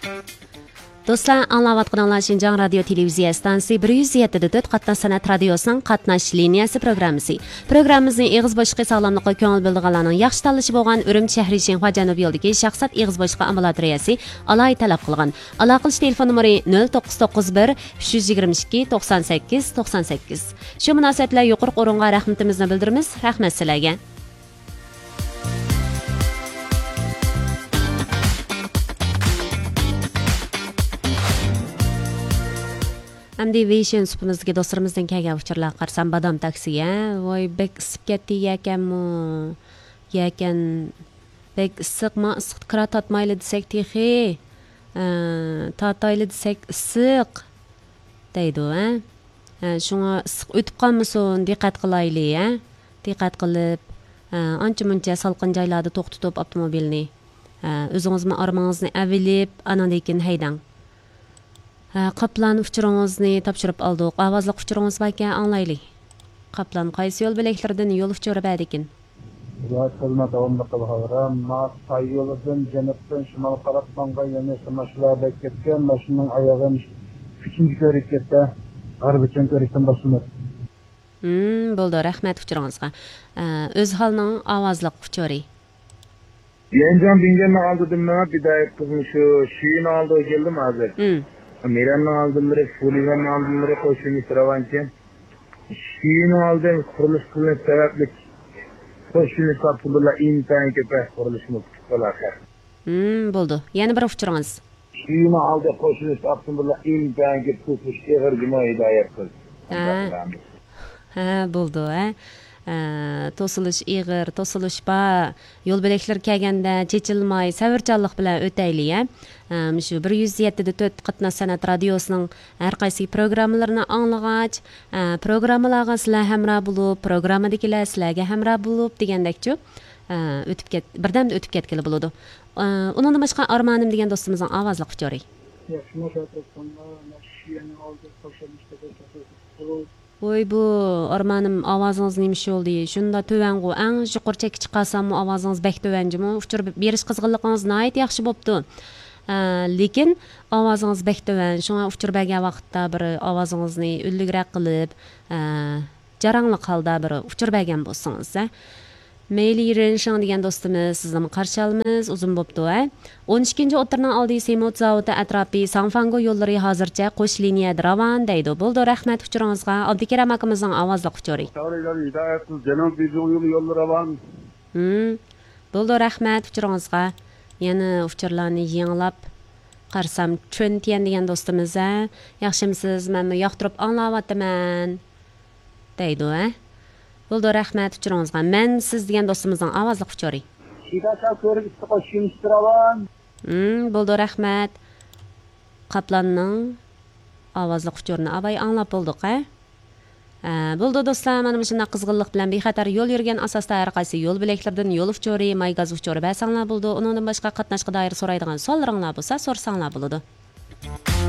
Dostlar, anlayatqanlar Şinjan Radio Televiziya stansiyasi 107.4 Qatnash san'at radiosining qatnash liniyasi programmasi. Programmamizning eg'iz boshqa sog'lomlikqa ko'ngil bildirganlarning yaxshi tanlashi bo'lgan Urumchi shahri Xinhua Janubiy yo'lidagi shaxsat eg'iz boshqa amalatoriyasi alay talab qilgan. Aloqalash telefon nomeri 0991 322 98 98. Shu munosabat bilan yuqori o'ringa rahmatimizni bildiramiz. Rahmat sizlarga. Hamdi Vision supimizga do'stlarimizdan kelgan uchurlar qarsam badam taksiga. Voy bek isib ketdi ekanmi? Ekan bek issiqmi? Issiq kira tatmayli desak texi. Tatayli desak issiq deydi, ha? Shunga issiq o'tib qolmasin, diqqat qilayli, ha? Diqqat qilib, ancha-muncha salqin joylarda to'xtatib avtomobilni. O'zingizmi armangizni avilib, andan keyin haydang. Qaplan uchuringizni topshirib oldik. Ovozli uchuringiz bor ekan, anglaylik. Qaplan qaysi yo'l belgilardan yo'l uchuri bor ekan? Viloyat xizmat davomida qilgan. Mas yo'lidan janubdan shimol qarab manga yana mashinalarda ketgan, mashinaning oyog'im uchinchi ko'rikda g'arbichan ko'rikdan boshlanadi. Bo'ldi, rahmat uchuringizga. O'z holining ovozli uchuri. Yencan bingenle aldım ne bidayet kızmışı, şiin aldı geldim hazır. Miran'ın aldım biri, Fuli'nin aldım biri, koşunu sıravanken. Şiin aldım, kuruluş kılın sebeplik. Koşunu satılırla imtihan köpek kuruluşunu tutuyorlar. Buldu. Yani bir uçurağınız. Şiin aldı, koşunu satılırla imtihan köpek tutuş, ehir güme hidayet kız. Buldu, ha. To'silish ig'ir, to'silish ba, yo'l belaklar kelganda chechilmay, savrchanlik bilan o'taylik, shu 107.4 Qatnash san'at radiosining har qaysi programmalarini anglag'ach, programmalarga sizlar hamroh bo'lib, programmadagilar sizlarga hamroh bo'lib degandakchu birdamda o'tib ketgili bo'ladi. Undan boshqa Armanim degan do'stimizning ovozli quchori. Voy bu Armanim ovozingiz nima oldi? Shunda tovangu eng yuqori chekka chiqasam ovozingiz bek tovanjimi? Uchur berish qizg'inligingiz nihoyat yaxshi bo'pti. Lekin ovozingiz bek tovan. Shunga uchur bergan vaqtda bir ovozingizni ulligroq qilib, jarangli holda bir uchur bergan bo'lsangiz, Meyli Renshan degan do'stimiz sizni qarshi olamiz, uzun bo'pti, 12-chi o'tirning oldi Semot zavodi atrofi Sanfango yo'llari hozircha qo'sh liniyada ravon deydi. Bo'ldi, rahmat uchuringizga. Abdukaram akamizning ovozli uchuri. Janubiy yo'llari ravon. Bo'ldi, rahmat uchuringizga. Yana uchurlarni yanglab qarsam Trentian degan do'stimiz, yaxshimisiz? Men yoqtirib anglayapman deydi, Bo'ldi, rahmat uchuringizga. Men siz degan do'stimizning ovozli uchuri. Bo'ldi, rahmat. Qaplanning ovozli uchurini abay anglab bo'ldik, Bo'ldi do'stlar, mana shunday qizg'inlik bilan bexatar yo'l yurgan asosda har qaysi yo'l belaklardan yo'l uchuri, maygaz uchuri basanglar bo'ldi. Undan boshqa qatnashga doir so'raydigan savollaringiz bo'lsa, so'rasanglar bo'ladi.